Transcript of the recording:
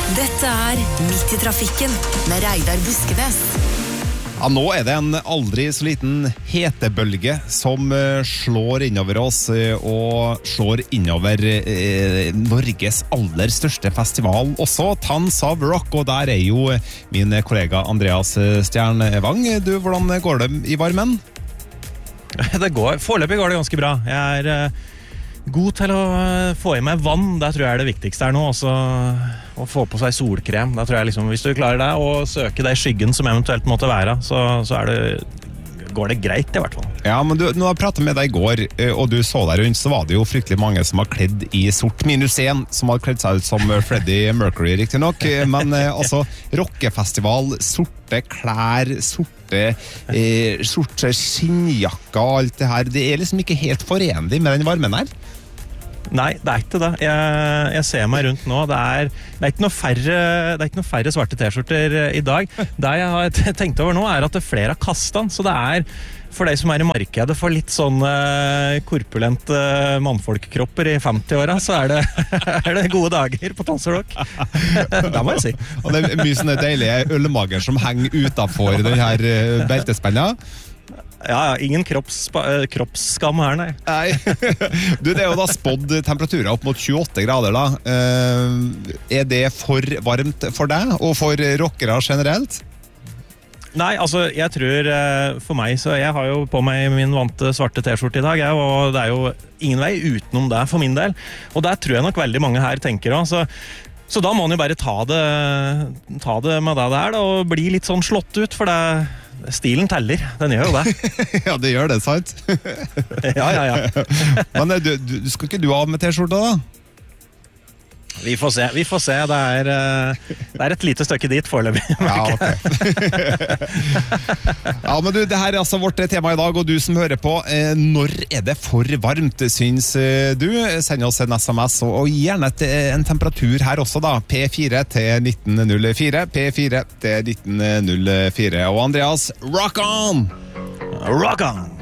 Dette Midt i trafikken med Reidar Buskenes. Ja, nå det en aldri så liten hetebølge som slår innover oss og slår innover Norges aller største festival også, Tons of Rock, og der jo min kollega Andreas Stjernvang. Du, hvordan går det i varmen? Foreløpig går det ganske bra. Jeg god til å få i meg vann, det tror jeg det viktigste nå, også å få på seg solkrem. Da tror jeg liksom, hvis du klarer det, og søke det i skyggen som eventuelt måtte være, så går det greit i hvert fall. Ja, men nå har jeg pratet med deg i går, og du så der rundt, så var det jo fryktelig mange som har kledd i sort, minus en, som har kledd seg ut som Freddie Mercury, riktig nok, men altså, rockefestival, sorte klær, sorte skinnjakker og alt det her, det liksom ikke helt forenlig med den varmen her. Nei, det ikke det. Jeg ser meg rundt nå. Det ikke noe færre svarte t-skjorter i dag. Det jeg har tenkt over nå at det flere har kastet den, så det for deg som i markedet for litt sånn korpulente mannfolkkropper i 50-åra, så det gode dager på Tons of Rock. Det må jeg si. Og det mye sånne deilige ølmager som henger utenfor den her beltespenna. Ja, ingen kroppsskam her, nei. Nei. Du, det jo da spådd temperaturer opp mot 28 grader da. Det for varmt for deg, og for rockere generelt? Nei, altså, jeg tror for meg, så jeg har jo på meg min vante svarte t-skjorte i dag, og det jo ingen vei utenom det for min del. Og der tror jeg nok veldig mange her tenker også. Så da må man jo bare ta det med det der, da, og bli litt sånn slått ut, for stilen teller, den gjør jo det. Ja, det gjør det, sant? Ja. Men du skal ikke du av med t-skjorta da? Vi får se. Det et lite stykke dit foreløpig. Ja, ok. Ja, men du, det her altså vårt tema i dag, og du som hører på, når det for varmt, syns du? Send oss en SMS, og gjerne en temperatur her også da, P4 til 1904, P4 til 1904. Og Andreas, rock on! Rock on!